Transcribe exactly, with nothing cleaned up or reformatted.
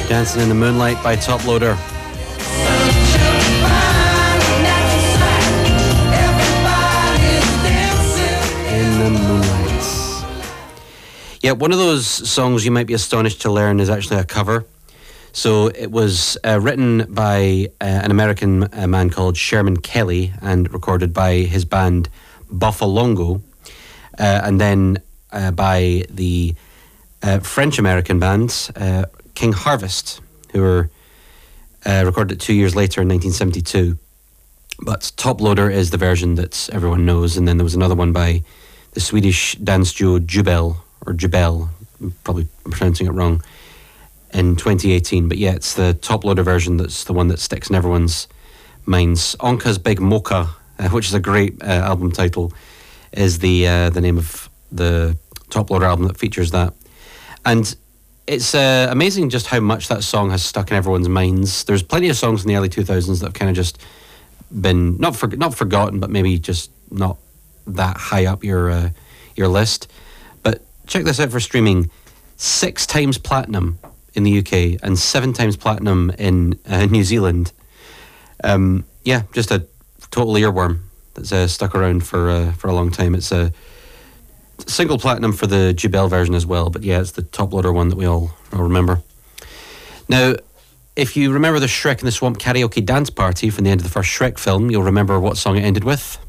Dancing in the Moonlight by Top Loader. In the Moonlight. Yeah, one of those songs you might be astonished to learn is actually a cover. So it was uh, written by uh, an American uh, man called Sherman Kelly and recorded by his band Buffalongo, uh, and then uh, by the uh, French-American band uh, King Harvest, who were uh, recorded it two years later in nineteen seventy-two. But Top Loader is the version that everyone knows, and then there was another one by the Swedish dance duo Jubel, or Jubel, I'm probably pronouncing it wrong, in twenty eighteen. But yeah, it's the Top Loader version that's the one that sticks in everyone's minds. Onka's Big Mocha, uh, which is a great uh, album title, is the uh, the name of the Top Loader album that features that. And it's uh, amazing just how much that song has stuck in everyone's minds. There's plenty of songs in the early two thousands that have kind of just been not for, not forgotten, but maybe just not that high up your uh, your list. But check this out for streaming: six times platinum in the U K and seven times platinum in uh, New Zealand. Um, yeah, just a total earworm that's uh, stuck around for uh, for a long time. It's a single platinum for the Jubel version as well, but yeah, it's the Top Loader one that we all, all remember. Now, if you remember the Shrek in the Swamp karaoke dance party from the end of the first Shrek film, you'll remember what song it ended with.